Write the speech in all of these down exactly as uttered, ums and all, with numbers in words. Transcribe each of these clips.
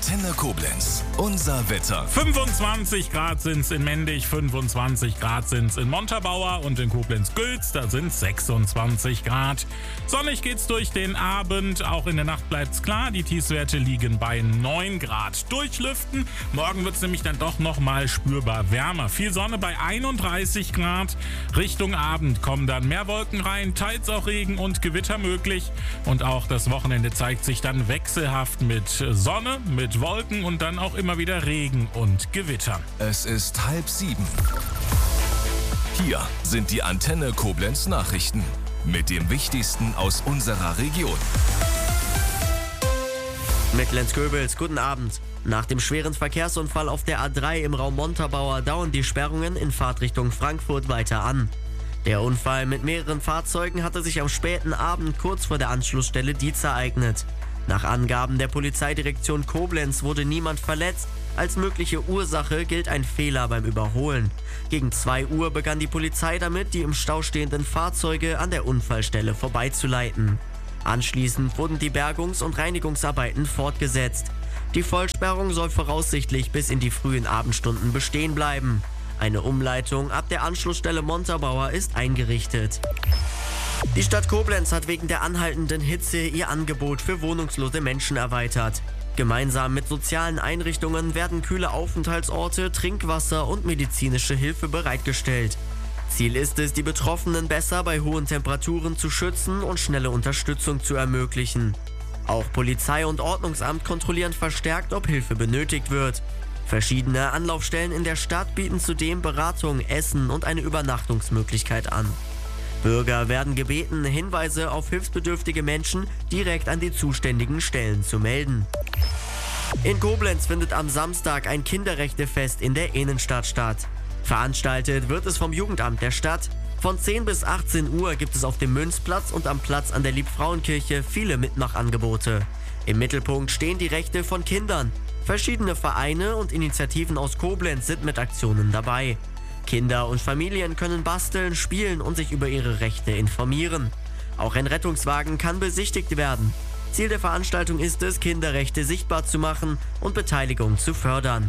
Antenne Koblenz. Unser Wetter. fünfundzwanzig Grad sind's in Mendig, fünfundzwanzig Grad sind's in Montabaur und in Koblenz-Gülz, da sind sechsundzwanzig Grad. Sonnig geht's durch den Abend, auch in der Nacht bleibt's klar. Die Tiefstwerte liegen bei neun Grad. Durchlüften, morgen wird's nämlich dann doch nochmal spürbar wärmer. Viel Sonne bei einunddreißig Grad. Richtung Abend kommen dann mehr Wolken rein, teils auch Regen und Gewitter möglich. Und auch das Wochenende zeigt sich dann wechselhaft mit Sonne, mit Wolken und dann auch immer wieder Regen und Gewitter. Es ist halb sieben. Hier sind die Antenne Koblenz Nachrichten mit dem Wichtigsten aus unserer Region. Mit Lenz Goebels, guten Abend. Nach dem schweren Verkehrsunfall auf der A drei im Raum Montabaur dauern die Sperrungen in Fahrtrichtung Frankfurt weiter an. Der Unfall mit mehreren Fahrzeugen hatte sich am späten Abend kurz vor der Anschlussstelle Dietz ereignet. Nach Angaben der Polizeidirektion Koblenz wurde niemand verletzt. Als mögliche Ursache gilt ein Fehler beim Überholen. Gegen zwei Uhr begann die Polizei damit, die im Stau stehenden Fahrzeuge an der Unfallstelle vorbeizuleiten. Anschließend wurden die Bergungs- und Reinigungsarbeiten fortgesetzt. Die Vollsperrung soll voraussichtlich bis in die frühen Abendstunden bestehen bleiben. Eine Umleitung ab der Anschlussstelle Montabaur ist eingerichtet. Die Stadt Koblenz hat wegen der anhaltenden Hitze ihr Angebot für wohnungslose Menschen erweitert. Gemeinsam mit sozialen Einrichtungen werden kühle Aufenthaltsorte, Trinkwasser und medizinische Hilfe bereitgestellt. Ziel ist es, die Betroffenen besser bei hohen Temperaturen zu schützen und schnelle Unterstützung zu ermöglichen. Auch Polizei und Ordnungsamt kontrollieren verstärkt, ob Hilfe benötigt wird. Verschiedene Anlaufstellen in der Stadt bieten zudem Beratung, Essen und eine Übernachtungsmöglichkeit an. Bürger werden gebeten, Hinweise auf hilfsbedürftige Menschen direkt an die zuständigen Stellen zu melden. In Koblenz findet am Samstag ein Kinderrechtefest in der Innenstadt statt. Veranstaltet wird es vom Jugendamt der Stadt. Von zehn bis achtzehn Uhr gibt es auf dem Münzplatz und am Platz an der Liebfrauenkirche viele Mitmachangebote. Im Mittelpunkt stehen die Rechte von Kindern. Verschiedene Vereine und Initiativen aus Koblenz sind mit Aktionen dabei. Kinder und Familien können basteln, spielen und sich über ihre Rechte informieren. Auch ein Rettungswagen kann besichtigt werden. Ziel der Veranstaltung ist es, Kinderrechte sichtbar zu machen und Beteiligung zu fördern.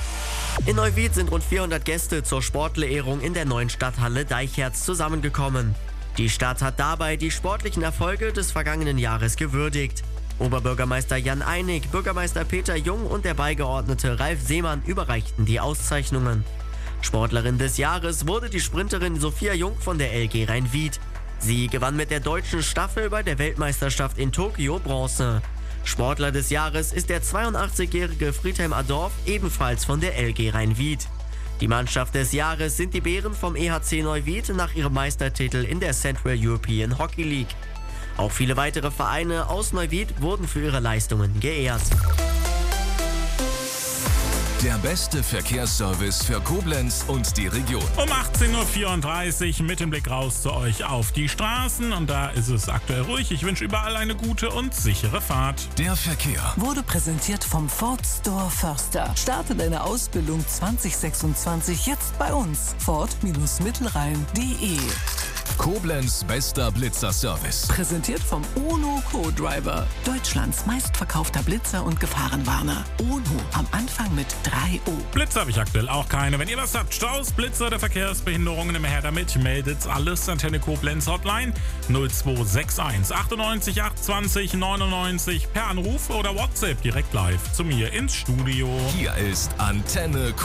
In Neuwied sind rund vierhundert Gäste zur Sportlerehrung in der neuen Stadthalle Deichherz zusammengekommen. Die Stadt hat dabei die sportlichen Erfolge des vergangenen Jahres gewürdigt. Oberbürgermeister Jan Einig, Bürgermeister Peter Jung und der Beigeordnete Ralf Seemann überreichten die Auszeichnungen. Sportlerin des Jahres wurde die Sprinterin Sophia Jung von der L G Rhein-Wied. Sie gewann mit der deutschen Staffel bei der Weltmeisterschaft in Tokio Bronze. Sportler des Jahres ist der zweiundachtzigjährige Friedhelm Adorf, ebenfalls von der L G Rhein-Wied. Die Mannschaft des Jahres sind die Bären vom E H C Neuwied nach ihrem Meistertitel in der Central European Hockey League. Auch viele weitere Vereine aus Neuwied wurden für ihre Leistungen geehrt. Der beste Verkehrsservice für Koblenz und die Region. Um achtzehn Uhr vierunddreißig mit dem Blick raus zu euch auf die Straßen. Und da ist es aktuell ruhig. Ich wünsche überall eine gute und sichere Fahrt. Der Verkehr wurde präsentiert vom Ford Store Förster. Starte deine Ausbildung zwanzig sechsundzwanzig jetzt bei uns. Ford Mittelrhein punkt de. Koblenz bester Blitzer-Service. Präsentiert vom UNO Co-Driver. Deutschlands meistverkaufter Blitzer und Gefahrenwarner. UNO am Anfang mit drei O. Blitzer habe ich aktuell auch keine. Wenn ihr was habt, Staus, Blitzer oder Verkehrsbehinderungen, immer her damit. Meldet's alles. Antenne Koblenz Hotline null zwei sechs eins achtundneunzig achtundzwanzig neunundneunzig per Anruf oder WhatsApp direkt live zu mir ins Studio. Hier ist Antenne Koblenz.